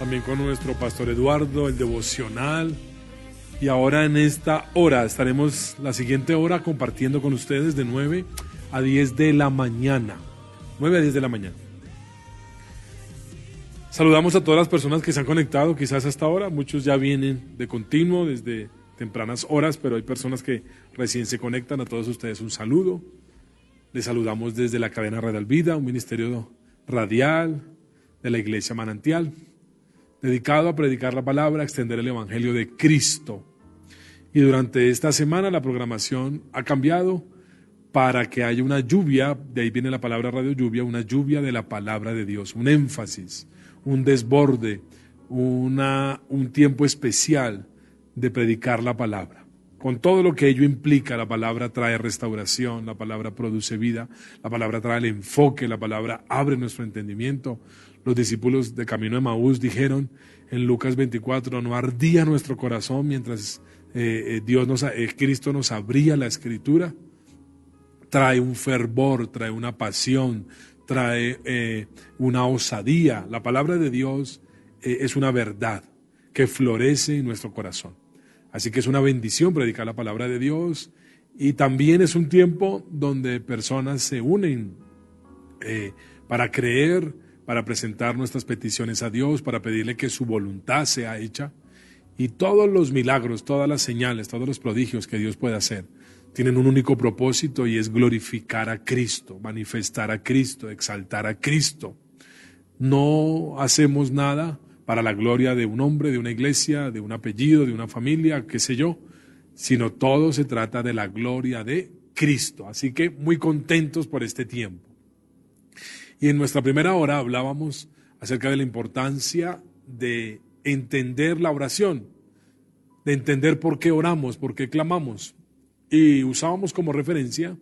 también con nuestro pastor Eduardo, el devocional. Y ahora en esta hora estaremos la siguiente hora compartiendo con ustedes de 9 a 10 de la mañana. 9 a 10 de la mañana. Saludamos a todas las personas que se han conectado quizás hasta ahora. Muchos ya vienen de continuo desde tempranas horas, pero hay personas que recién se conectan. A todos ustedes un saludo. Les saludamos desde la cadena Radial Vida, un ministerio radial de la Iglesia Manantial, dedicado a predicar la palabra, a extender el Evangelio de Cristo. Y durante esta semana la programación ha cambiado para que haya una lluvia, de ahí viene la palabra radio lluvia, una lluvia de la palabra de Dios, un énfasis, un desborde, un tiempo especial de predicar la palabra. Con todo lo que ello implica, la palabra trae restauración, la palabra produce vida, la palabra trae el enfoque, la palabra abre nuestro entendimiento. Los discípulos de Camino de Emaús dijeron en Lucas 24, no ardía nuestro corazón mientras Cristo nos abría la Escritura. Trae un fervor, trae una pasión, trae una osadía. La palabra de Dios es una verdad que florece en nuestro corazón. Así que es una bendición predicar la palabra de Dios, y también es un tiempo donde personas se unen para creer, para presentar nuestras peticiones a Dios, para pedirle que su voluntad sea hecha, y todos los milagros, todas las señales, todos los prodigios que Dios puede hacer tienen un único propósito, y es glorificar a Cristo, manifestar a Cristo, exaltar a Cristo. No hacemos nada para la gloria de un hombre, de una iglesia, de un apellido, de una familia, qué sé yo, sino todo se trata de la gloria de Cristo. Así que muy contentos por este tiempo. Y en nuestra primera hora hablábamos acerca de la importancia de entender la oración, de entender por qué oramos, por qué clamamos. Y usábamos como referencia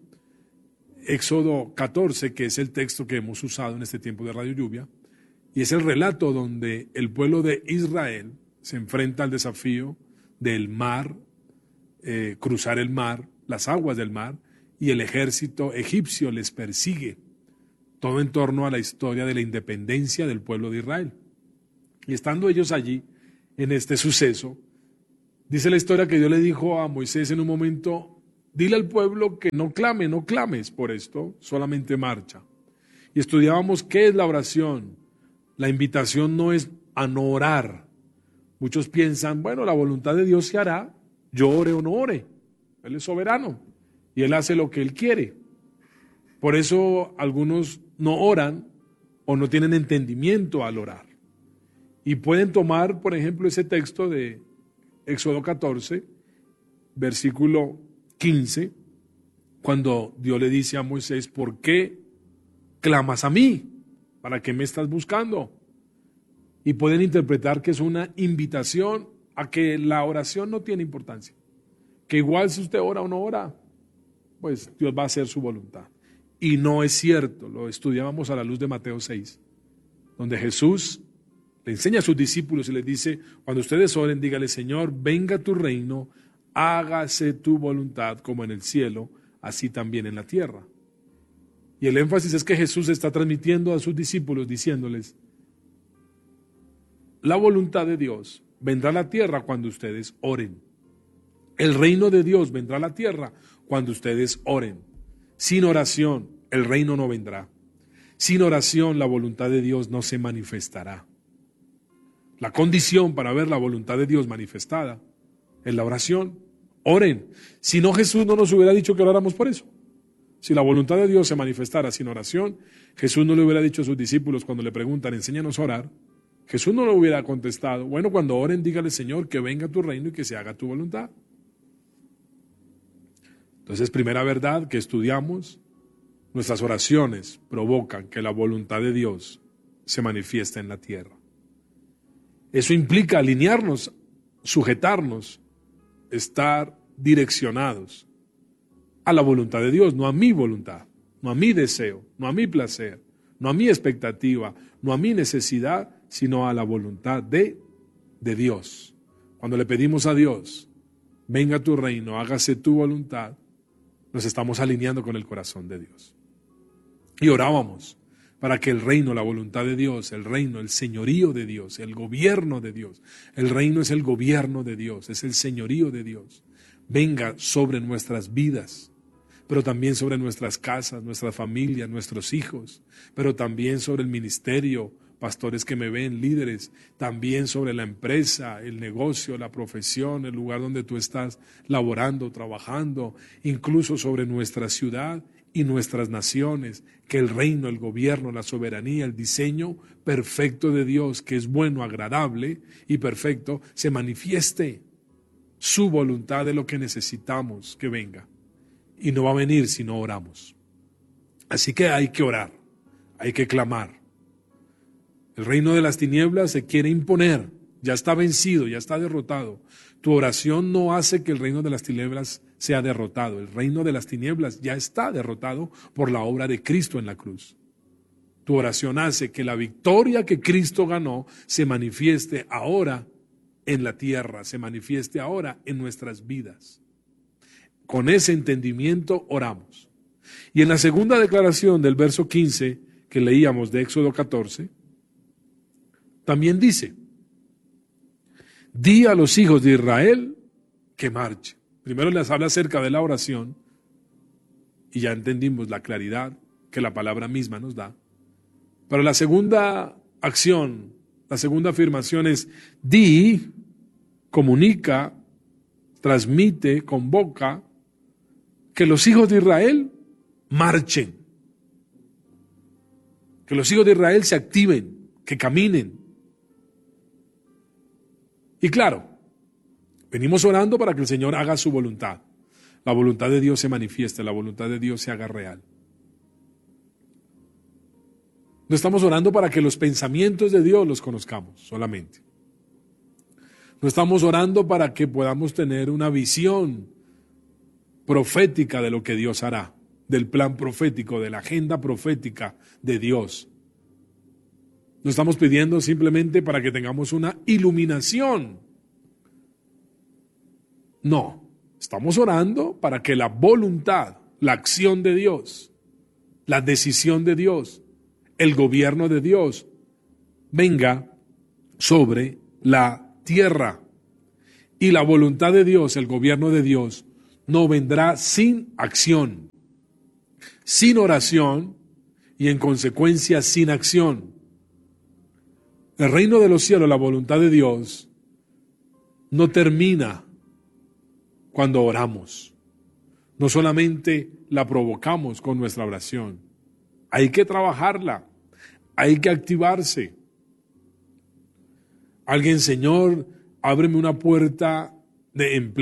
Éxodo 14, que es el texto que hemos usado en este tiempo de Radio Lluvia, y es el relato donde el pueblo de Israel se enfrenta al desafío del mar, cruzar el mar, las aguas del mar, y el ejército egipcio les persigue. Todo en torno a la historia de la independencia del pueblo de Israel. Y estando ellos allí, en este suceso, dice la historia que Dios le dijo a Moisés en un momento, dile al pueblo que no clames por esto, solamente marcha. Y estudiábamos qué es la oración. La invitación no es a no orar. Muchos piensan, bueno, la voluntad de Dios se hará, yo ore o no ore. Él es soberano y Él hace lo que Él quiere. Por eso algunos no oran o no tienen entendimiento al orar. Y pueden tomar, por ejemplo, ese texto de Éxodo 14, versículo 15, cuando Dios le dice a Moisés, ¿por qué clamas a mí? ¿Para qué me estás buscando? Y pueden interpretar que es una invitación a que la oración no tiene importancia. Que igual si usted ora o no ora, pues Dios va a hacer su voluntad. Y no es cierto, lo estudiábamos a la luz de Mateo 6, donde Jesús le enseña a sus discípulos y les dice, cuando ustedes oren, dígale, Señor, venga tu reino, hágase tu voluntad como en el cielo, así también en la tierra. Y el énfasis es que Jesús está transmitiendo a sus discípulos diciéndoles, la voluntad de Dios vendrá a la tierra cuando ustedes oren. El reino de Dios vendrá a la tierra cuando ustedes oren. Sin oración, el reino no vendrá. Sin oración, la voluntad de Dios no se manifestará. La condición para ver la voluntad de Dios manifestada es la oración. Oren. Si no, Jesús no nos hubiera dicho que oráramos por eso. Si la voluntad de Dios se manifestara sin oración, Jesús no le hubiera dicho a sus discípulos cuando le preguntan, enséñanos a orar. Jesús no le hubiera contestado, bueno, cuando oren, dígale, Señor, que venga tu reino y que se haga tu voluntad. Entonces, primera verdad que estudiamos, nuestras oraciones provocan que la voluntad de Dios se manifieste en la tierra. Eso implica alinearnos, sujetarnos, estar direccionados a la voluntad de Dios, no a mi voluntad, no a mi deseo, no a mi placer, no a mi expectativa, no a mi necesidad, sino a la voluntad de Dios. Cuando le pedimos a Dios, venga tu reino, hágase tu voluntad, nos estamos alineando con el corazón de Dios. Y orábamos para que el reino, la voluntad de Dios, el reino, el señorío de Dios, el gobierno de Dios, el reino es el gobierno de Dios, es el señorío de Dios, venga sobre nuestras vidas, pero también sobre nuestras casas, nuestras familias, nuestros hijos, pero también sobre el ministerio, pastores que me ven, líderes, también sobre la empresa, el negocio, la profesión, el lugar donde tú estás laborando, trabajando, incluso sobre nuestra ciudad y nuestras naciones, que el reino, el gobierno, la soberanía, el diseño perfecto de Dios, que es bueno, agradable y perfecto, se manifieste su voluntad de lo que necesitamos que venga. Y no va a venir si no oramos. Así que hay que orar, hay que clamar. El reino de las tinieblas se quiere imponer, ya está vencido, ya está derrotado. Tu oración no hace que el reino de las tinieblas sea derrotado. El reino de las tinieblas ya está derrotado por la obra de Cristo en la cruz. Tu oración hace que la victoria que Cristo ganó se manifieste ahora en la tierra, se manifieste ahora en nuestras vidas. Con ese entendimiento oramos. Y en la segunda declaración del verso 15 que leíamos de Éxodo 14, también dice: di a los hijos de Israel que marchen. Primero les habla acerca de la oración y ya entendimos la claridad que la palabra misma nos da. Pero la segunda acción, la segunda afirmación es: di, comunica, transmite, convoca que los hijos de Israel marchen, que los hijos de Israel se activen, que caminen. Y claro, venimos orando para que el Señor haga su voluntad. La voluntad de Dios se manifieste, la voluntad de Dios se haga real. No estamos orando para que los pensamientos de Dios los conozcamos solamente. No estamos orando para que podamos tener una visión profética de lo que Dios hará, del plan profético, de la agenda profética de Dios. No estamos pidiendo simplemente para que tengamos una iluminación. No, estamos orando para que la voluntad, la acción de Dios, la decisión de Dios, el gobierno de Dios venga sobre la tierra. Y la voluntad de Dios, el gobierno de Dios, no vendrá sin acción, sin oración y en consecuencia sin acción. El reino de los cielos, la voluntad de Dios, no termina cuando oramos. No solamente la provocamos con nuestra oración, hay que trabajarla, hay que activarse. Alguien: Señor, ábreme una puerta de empleo.